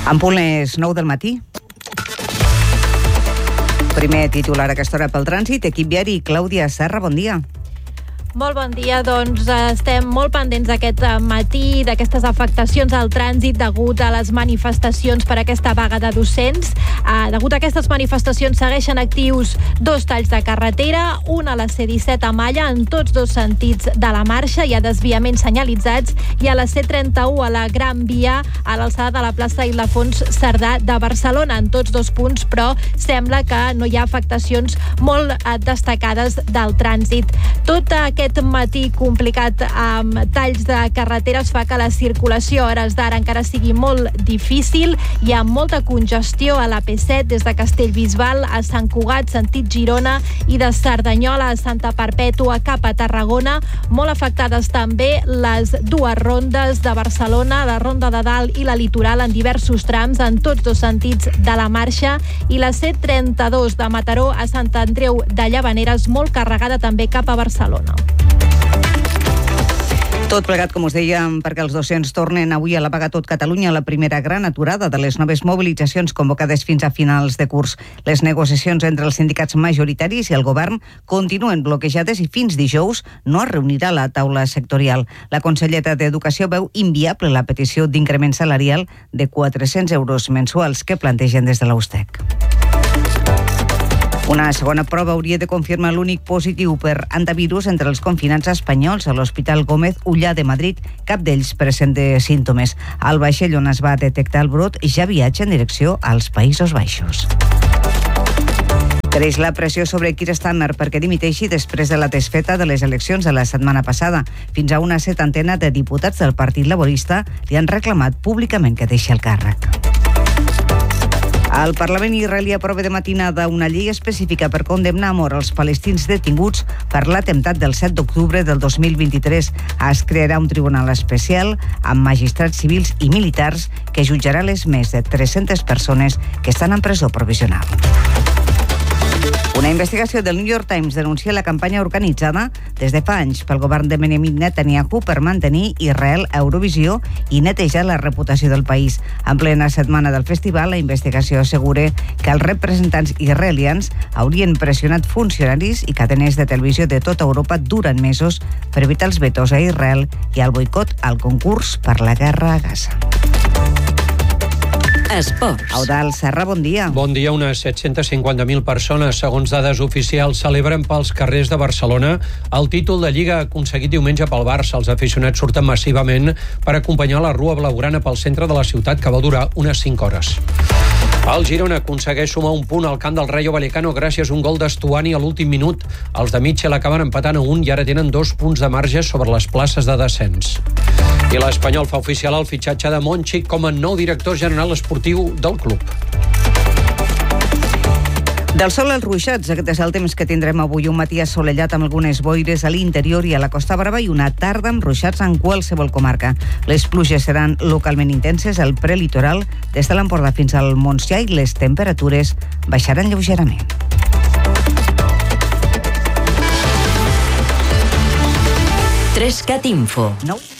En punt les 9 del matí. Primer titular a aquesta hora pel trànsit. Equip viari, Clàudia Serra, bon dia. Molt bon dia, doncs estem molt pendents aquest matí d'aquestes afectacions al trànsit degut a les manifestacions per aquesta vaga de docents. Degut a aquestes manifestacions segueixen actius 2 talls de carretera, un a la C-17 a Malla en tots 2 sentits de la marxa, hi ha desviaments senyalitzats, i a la C-31 a la Gran Via a l'alçada de la plaça Ildefons Cerdà de Barcelona, en tots 2 punts, però sembla que no hi ha afectacions molt destacades del trànsit. Tot aquest matí complicat amb talls de carreteres fa que la circulació a hores d'ara encara sigui molt difícil. Hi ha molta congestió a la P7 des de Castellbisbal a Sant Cugat, sentit Girona, i de Cerdanyola a Santa Perpètua cap a Tarragona. Molt afectades també les 2 rondes de Barcelona, la Ronda de Dalt i la Litoral, en diversos trams, en tots 2 sentits de la marxa, i la C32 de Mataró a Sant Andreu de Llavaneres, molt carregada també cap a Barcelona. Tot plegat, com us dèiem, perquè els docents tornen avui a la vaga a tot Catalunya, la primera gran aturada de les noves mobilitzacions convocades fins a finals de curs. Les negociacions entre els sindicats majoritaris i el govern continuen bloquejades i fins dijous no es reunirà la taula sectorial. La consellera d'Educació veu inviable la petició d'increment salarial de 400 euros mensuals que plantegen des de la USTEC. Una segona prova hauria de confirmar l'únic positiu per antivirus entre els confinats espanyols a l'Hospital Gómez Ullà de Madrid. Cap d'ells presenta símptomes. El vaixell on es va detectar el brot ja viatja en direcció als Països Baixos. Creix la pressió sobre Keir Starmer perquè dimiteixi després de la desfeta de les eleccions de la setmana passada. Fins a una 70 de diputats del Partit Laborista li han reclamat públicament que deixi el càrrec. El Parlament israelià aprova de matinada una llei específica per condemnar a mort els palestins detinguts per l'atemptat del 7 d'octubre del 2023. Es crearà un tribunal especial amb magistrats civils i militars que jutjarà les més de 300 persones que estan en presó provisional. Una investigació del New York Times denuncia la campanya organitzada des de fa anys pel govern de Benjamin Netanyahu per mantenir Israel a Eurovisió i netejar la reputació del país. En plena setmana del festival, la investigació assegura que els representants israelians haurien pressionat funcionaris i cadenes de televisió de tota Europa durant mesos per evitar els vetos a Israel i el boicot al concurs per la guerra a Gaza. Esports. Eudald Serra, bon dia. Bon dia. Unes 750.000 persones, segons dades oficials, celebren pels carrers de Barcelona el títol de Lliga aconseguit diumenge pel Barça. Els aficionats surten massivament per acompanyar la rua blaugrana pel centre de la ciutat, que va durar unes 5 hores. El Girona aconsegueix sumar un punt al camp del Rayo Vallecano gràcies a un gol d'Estuani a l'últim minut. Els de Mitchell acaben empatant a 1 i ara tenen 2 punts de marge sobre les places de descens. I l'Espanyol fa oficial el fitxatge de Monchi com a nou director general esportiu del club. Del sol als ruixats, aquest és el temps que tindrem avui. Un matí assolellat amb algunes boires a l'interior i a la Costa Brava i una tarda amb ruixats en qualsevol comarca. Les pluges seran localment intenses al prelitoral, des de l'Empordà fins al Montsià, i les temperatures baixaran lleugerament. Trescat Info. 9.